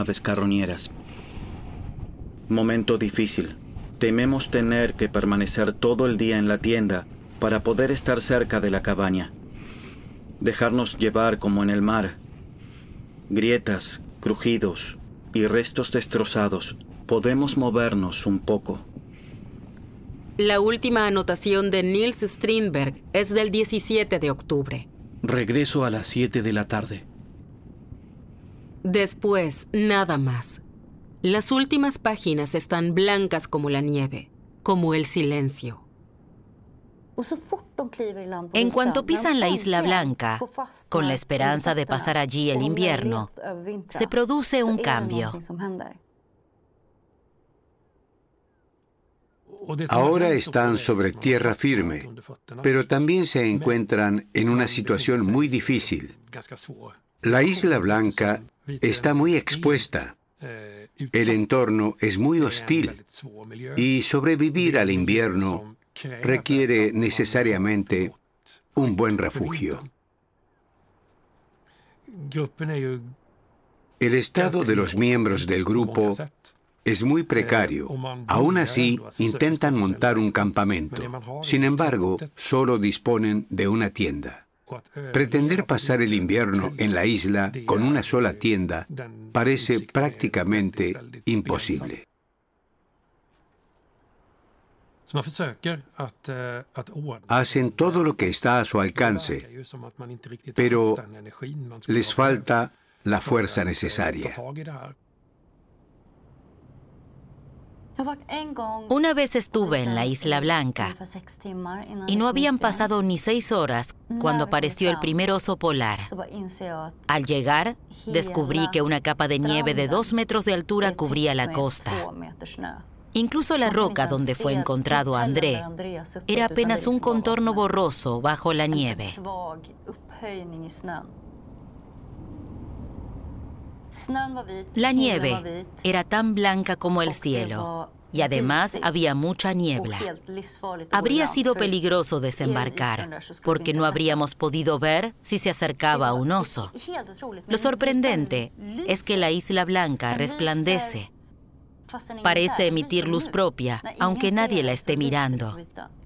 aves carroñeras. Momento difícil. Tememos tener que permanecer todo el día en la tienda para poder estar cerca de la cabaña. Dejarnos llevar como en el mar. Grietas, crujidos y restos destrozados. Podemos movernos un poco. La última anotación de Niels Strindberg es del 17 de octubre. Regreso a las 7 de la tarde. Después, nada más. Las últimas páginas están blancas como la nieve, como el silencio. En cuanto pisan la Isla Blanca, con la esperanza de pasar allí el invierno, se produce un cambio. Ahora están sobre tierra firme, pero también se encuentran en una situación muy difícil. La Isla Blanca está muy expuesta. El entorno es muy hostil y sobrevivir al invierno requiere necesariamente un buen refugio. El estado de los miembros del grupo es muy precario. Aún así, intentan montar un campamento. Sin embargo, solo disponen de una tienda. Pretender pasar el invierno en la isla con una sola tienda parece prácticamente imposible. Hacen todo lo que está a su alcance, pero les falta la fuerza necesaria. Una vez estuve en la Isla Blanca y no habían pasado ni 6 horas cuando apareció el primer oso polar. Al llegar, descubrí que una capa de nieve de 2 metros de altura cubría la costa. Incluso la roca donde fue encontrado André era apenas un contorno borroso bajo la nieve. La nieve era tan blanca como el cielo y además había mucha niebla. Habría sido peligroso desembarcar porque no habríamos podido ver si se acercaba un oso. Lo sorprendente es que la Isla Blanca resplandece. Parece emitir luz propia, aunque nadie la esté mirando.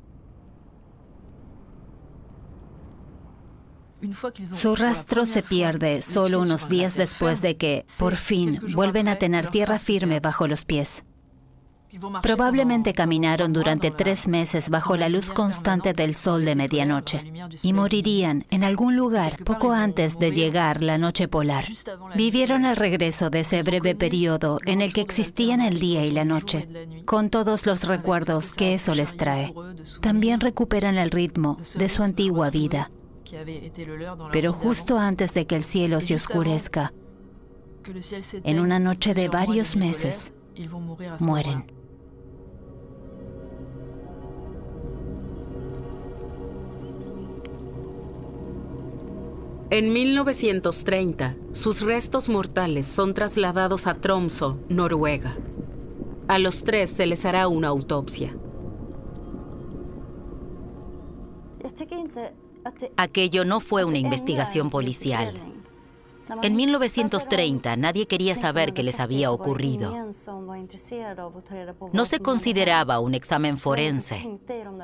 Su rastro se pierde solo unos días después de que, por fin, vuelven a tener tierra firme bajo los pies. Probablemente caminaron durante 3 meses bajo la luz constante del sol de medianoche y morirían en algún lugar poco antes de llegar la noche polar. Vivieron el regreso de ese breve periodo en el que existían el día y la noche, con todos los recuerdos que eso les trae. También recuperan el ritmo de su antigua vida. Pero justo antes de que el cielo se oscurezca, en una noche de varios meses, mueren. En 1930, sus restos mortales son trasladados a Tromsø, Noruega. A los 3 se les hará una autopsia. Aquello no fue una investigación policial. En 1930 nadie quería saber qué les había ocurrido. No se consideraba un examen forense.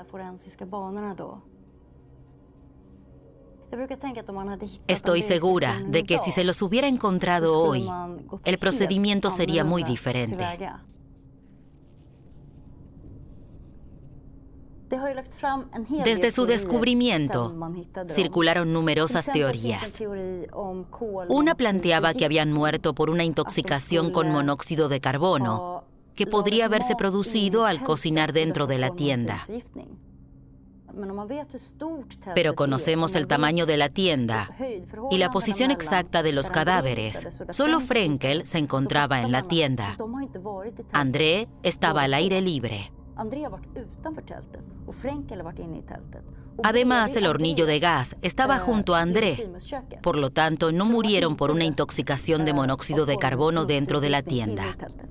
Estoy segura de que si se los hubiera encontrado hoy, el procedimiento sería muy diferente. Desde su descubrimiento, circularon numerosas teorías. Una planteaba que habían muerto por una intoxicación con monóxido de carbono, que podría haberse producido al cocinar dentro de la tienda. Pero conocemos el tamaño de la tienda y la posición exacta de los cadáveres. Solo Frenkel se encontraba en la tienda. André estaba al aire libre. Además, el hornillo de gas estaba junto a André. Por lo tanto, no murieron por una intoxicación de monóxido de carbono dentro de la tienda.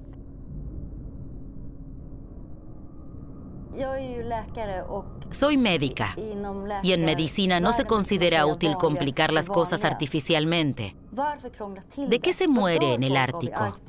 Soy médica y en medicina no se considera útil complicar las cosas artificialmente. ¿De qué se muere en el Ártico?